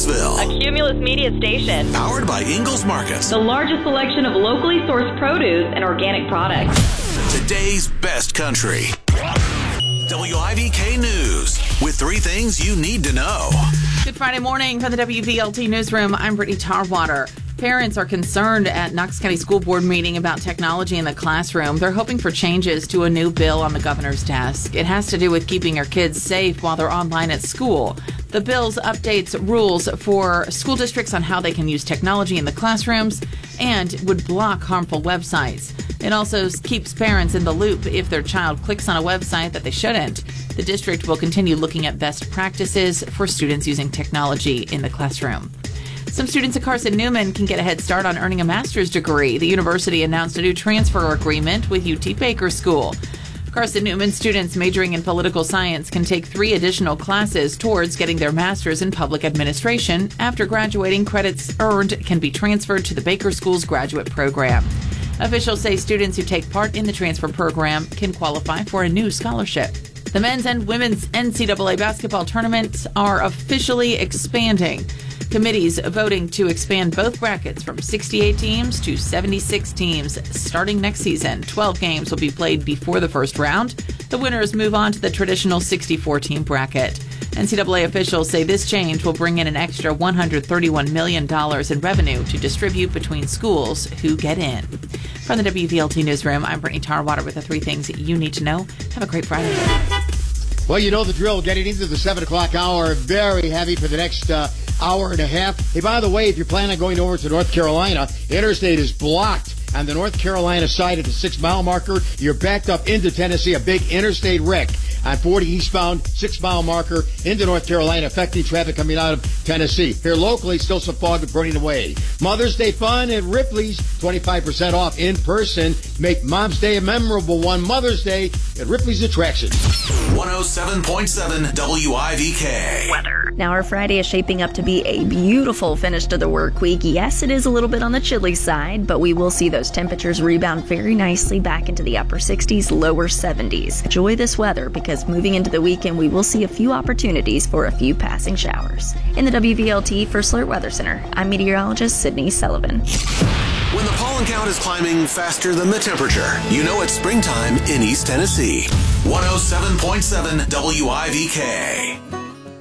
Knoxville. A Cumulus Media station. Powered by Ingles Market. The largest selection of locally sourced produce and organic products. Today's best country. WIVK News with 3 things you need to know. Good Friday morning from the WVLT Newsroom. I'm Brittany Tarwater. Parents are concerned at Knox County School Board meeting about technology in the classroom. They're hoping for changes to a new bill on the governor's desk. It has to do with keeping your kids safe while they're online at school. The bill updates rules for school districts on how they can use technology in the classrooms and would block harmful websites. It also keeps parents in the loop if their child clicks on a website that they shouldn't. The district will continue looking at best practices for students using technology in the classroom. Some students at Carson-Newman can get a head start on earning a master's degree. The university announced a new transfer agreement with UT Baker School. Carson-Newman students majoring in political science can take 3 additional classes towards getting their master's in public administration. After graduating, credits earned can be transferred to the Baker School's graduate program. Officials say students who take part in the transfer program can qualify for a new scholarship. The men's and women's NCAA basketball tournaments are officially expanding. Committees voting to expand both brackets from 68 teams to 76 teams starting next season. 12 games will be played before the first round. The winners move on to the traditional 64-team bracket. NCAA officials say this change will bring in an extra $131 million in revenue to distribute between schools who get in. From the WVLT Newsroom, I'm Brittany Tarwater with the 3 things you need to know. Have a great Friday. Well, you know the drill. Getting into the 7 o'clock hour, very heavy for the next hour and a half. Hey, by the way, if you're planning on going over to North Carolina, interstate is blocked on the North Carolina side at the 6-mile marker. You're backed up into Tennessee, a big interstate wreck on 40 eastbound, 6-mile marker into North Carolina, affecting traffic coming out of Tennessee. Here locally, still some fog burning away. Mother's Day fun at Ripley's, 25% off in person. Make Mom's Day a memorable one. Mother's Day at Ripley's Attractions. 107.7 WIVK. Weather. Now our Friday is shaping up to be a beautiful finish to the work week. Yes, it is a little bit on the chilly side, but we will see those temperatures rebound very nicely back into the upper 60s, lower 70s. Enjoy this weather because moving into the weekend, we will see a few opportunities for a few passing showers. In the WVLT First Alert Weather Center, I'm meteorologist Sydney Sullivan. When the pollen count is climbing faster than the temperature, you know it's springtime in East Tennessee. 107.7 WIVK.